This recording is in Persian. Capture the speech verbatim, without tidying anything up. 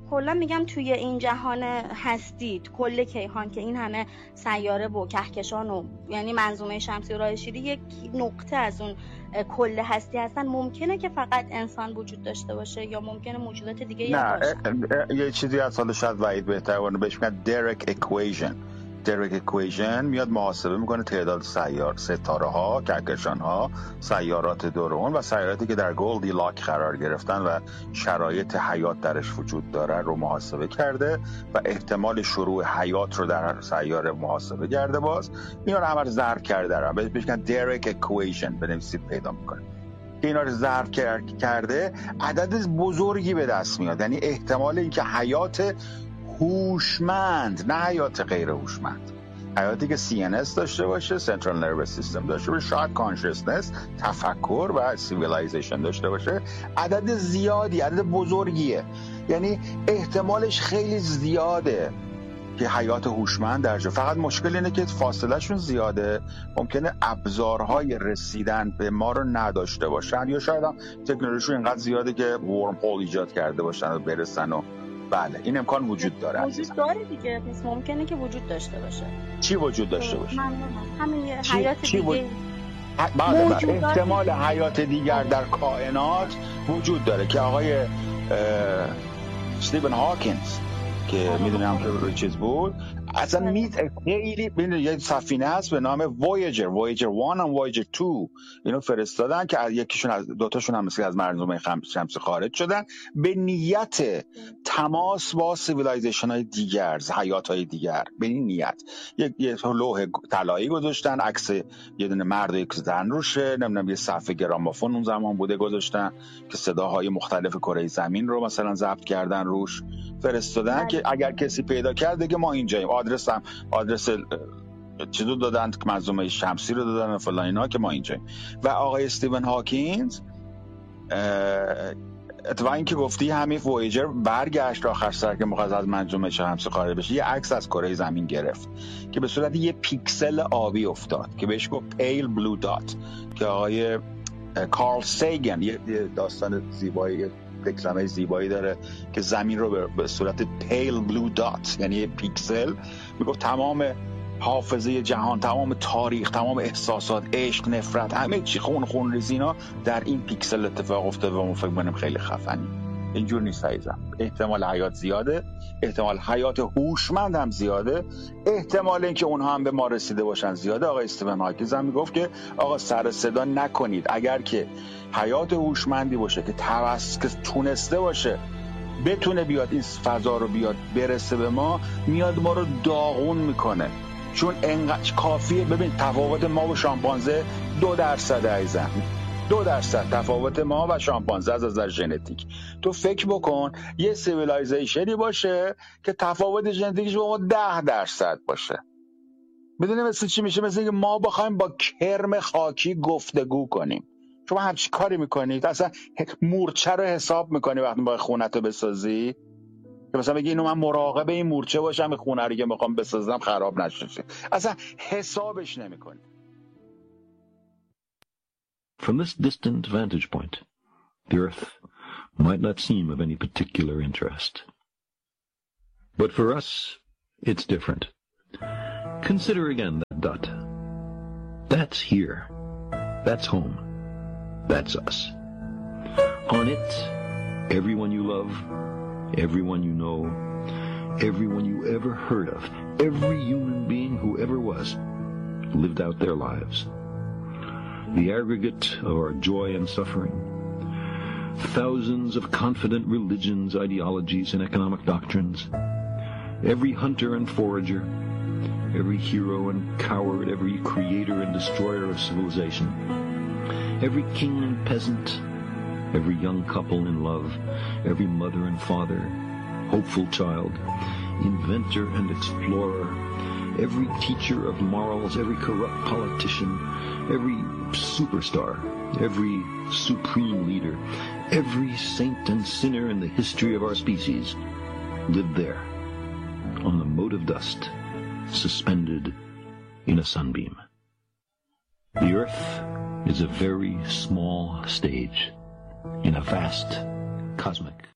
کلا میگم توی این جهان هستی، کل کیهان که این همه سیاره و کهکشان و یعنی منظومه شمسی و راه شیری یک نقطه از اون کل هستی هستن، ممکنه که فقط انسان وجود داشته باشه یا ممکنه موجودات دیگه هم باشن؟ یه چیزی از حالا شاید وحید بهتر باشه، بهش میگن دریک اکویژن. دریک اکویژن میاد محاسبه میکنه تعداد سیار ستاره ها، کهکشان ها، سیارات دور اون و سیاراتی که در گولدی لاک قرار گرفتن و شرایط حیات درش وجود داره رو محاسبه کرده و احتمال شروع حیات رو در سیاره محاسبه کرده. باز اینا رو همه ضرب کرده دارن، بهش میگن دریک اکویژن، بنویسید پیدا میکنه که اینا رو ضرب کرده عدد بزرگی به دست میاد. یعنی احتمال اینکه حیات هوشمند، نه حیات غیر هوشمند، حیاتی که سی ان اس داشته باشه، سنترال نروس سیستم داشته باشه، شاید کانشسنس، تفکر و سیویلایزیشن داشته باشه، عدد زیادی، عدد بزرگیه. یعنی احتمالش خیلی زیاده که حیات هوشمند درجا. فقط مشکل اینه که فاصله شون زیاده، ممکنه ابزارهای رسیدن به ما رو نداشته باشن یا شاید هم تکنولوژی اینقدر زیاده که ورم هول ایجاد کرده باشن و برسن و بله این امکان وجود داره. وجود داره دیگه، پس ممکنه که وجود داشته باشه. چی وجود داشته باشه؟ همین حیات چی دیگه. بله بله احتمال حیات دیگر در کائنات وجود داره که آقای استیون هاکینز که میدونم که روی چیز بود اصلا میت خیلی ببینید یه سفینه هست به نام وویجر وویجر وان و وویجر تو، اینو فرستادن که یکیشون از دوتاشون هم مثل از منظومه شمسی خارج شدن به نیت تماس با سیویلایزیشن های دیگر، حیات های دیگر. به این نیت یک یه لوح طلایی گذاشتن، عکس یه دونه مرد و یک زن روشه، نمیدونم یه صفحه گرامافون اون زمان بوده گذاشتن که صداهای مختلف کره زمین رو مثلا ضبط کردن روش، فرستادن که اگر کسی پیدا کرده که ما اینجاییم، آدرس هم آدرس چیزو دادن که منظومه شمسی رو دادن و فلان اینا که ما اینجاییم. و آقای استیون هاکینز اتفاقا این که گفتی همین وویجر برگشت آخر سر که مخواست از منظومه شمسی خارج بشه، یه عکس از کره زمین گرفت که به صورت یه پیکسل آبی افتاد که بهش گفت پیل بلو دات، که آقای کارل سیگن یه داستان زیبایی، دکلمه زیبایی داره که زمین رو به صورت پیل بلو دات یعنی یه پیکسل، میگفت تمام حافظه جهان، تمام تاریخ، تمام احساسات، عشق، نفرت، همه چی، خون خون ریزینا در این پیکسل اتفاق افتاده و ما فکر می‌کنیم خیلی خفنی. اینجور نیست عزیزم. احتمال حیات زیاده، احتمال حیات هوشمند هم زیاده، احتمال اینکه اونها هم به ما رسیده باشن زیاده. آقای استیون هاکینز هم میگفت که آقا سر صدا نکنید، اگر که حیات هوشمندی باشه که توس که تونسته باشه بتونه بیاد این فضا رو بیاد برسه به ما، میاد ما رو داغون میکنه. چون انقدر کافیه. ببین تفاوت ما و شامپانزه دو درصد عزیزم، دو درصد تفاوت ما و شامپانزه از نظر ژنتیک. تو فکر بکن یه سیویلایزیشنی باشه که تفاوت ژنتیکش با ما ده درصد باشه. میدونی مثل چی میشه؟ مثل اینکه ما بخوایم با کرم خاکی گفتگو کنیم. شما همچی کاری میکنید؟ اصلا مورچه رو حساب میکنی وقتی باید خونتو بسازی؟ که مثلا بگی اینو من مراقب این مورچه باشم خونه رو که میخوام بسازم خراب نشه. اصلا حسابش نمیکنی. From this distant vantage point, the Earth might not seem of any particular interest. But for us, it's different. Consider again that dot. That's here. That's home. That's us. On it, everyone you love, everyone you know, everyone you ever heard of, every human being who ever was, lived out their lives. The aggregate of our joy and suffering, thousands of confident religions, ideologies, and economic doctrines, every hunter and forager, every hero and coward, every creator and destroyer of civilization, every king and peasant, every young couple in love, every mother and father, hopeful child, inventor and explorer, every teacher of morals, every corrupt politician, every superstar, every supreme leader, every saint and sinner in the history of our species lived there, on the mote of dust, suspended in a sunbeam. The Earth is a very small stage in a vast cosmic